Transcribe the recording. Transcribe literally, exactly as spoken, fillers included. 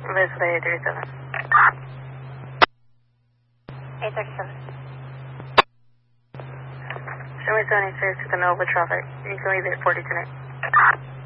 Visit eight thirty-seven. eight thirty-seven. Show me seventy-six to the Nova traffic. You can leave at forty tonight.